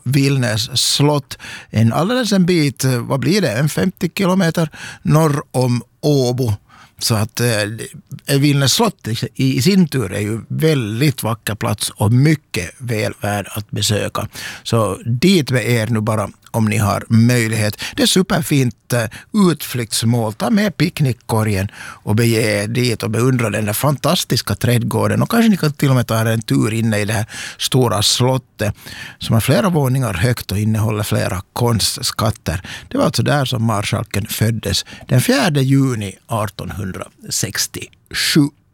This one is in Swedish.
Vilnäs slott. Alldeles en bit, vad blir det? En 50 kilometer norr om Åbo. Så att Vilnäs slott i sin tur är ju väldigt vacker plats och mycket väl värd att besöka. Så dit med er nu bara om ni har möjlighet. Det är superfint utflyktsmål. Ta med picknickkorgen och bege er dit och beundra den där fantastiska trädgården. Och kanske ni kan till och med ta en tur inne i det här stora slottet som har flera våningar högt och innehåller flera konstskatter. Det var alltså där som marskalken föddes den 4 juni 1867.